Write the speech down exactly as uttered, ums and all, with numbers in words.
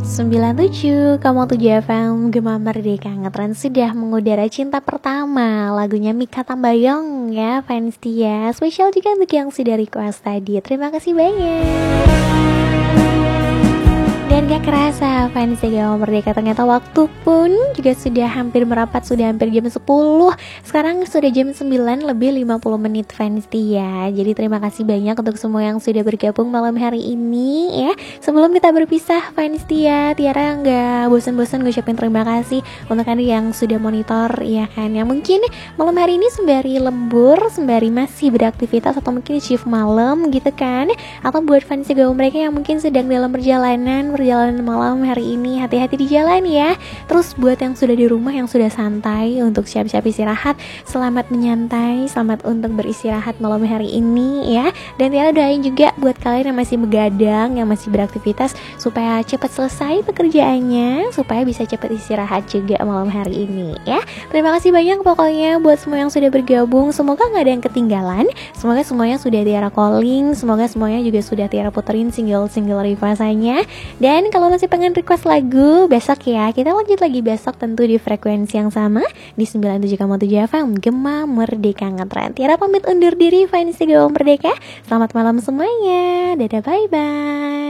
sembilan tujuh koma tujuh F M Gema Merdeka ngetren sudah mengudara cinta pertama. Lagunya Mikha Tambayong ya fans Tia. Spesial juga untuk yang sudah request tadi. Terima kasih banyak. Dan gak kerasa fans Gema Merdeka, ternyata waktu pun juga sudah hampir merapat. Sudah hampir jam sepuluh. Sekarang sudah jam sembilan lebih lima puluh menit fans Tia. Jadi terima kasih banyak untuk semua yang sudah bergabung malam hari ini ya. Sebelum kita berpisah fans Tia, Tiara gak bosan-bosan ngucapin terima kasih untuk Anda yang sudah monitor ya kan. Yang mungkin malam hari ini sembari lembur, sembari masih beraktivitas, atau mungkin shift malam gitu kan. Atau buat fans Gema Merdeka yang mungkin sedang dalam perjalanan Perjalanan malam hari ini, hati-hati di jalan ya. Terus buat yang sudah di rumah, yang sudah santai, untuk siap-siap istirahat, selamat menyantai, selamat untuk beristirahat malam hari ini ya. Dan Tiara doain juga buat kalian yang masih begadang, yang masih beraktivitas, supaya cepat selesai pekerjaannya, supaya bisa cepat istirahat juga malam hari ini ya. Terima kasih banyak pokoknya buat semua yang sudah bergabung. Semoga gak ada yang ketinggalan. Semoga semuanya sudah Tiara calling. Semoga semuanya juga sudah Tiara puterin single-single requestannya. Dan kalau masih pengen request lagu besok ya, kita lanjut lagi besok tentu di frekuensi yang sama di sembilan tujuh koma tujuh F M Gema Merdeka ngetren. Tiara pamit undur diri fans Gema Merdeka. Selamat malam semuanya. Dadah, bye bye.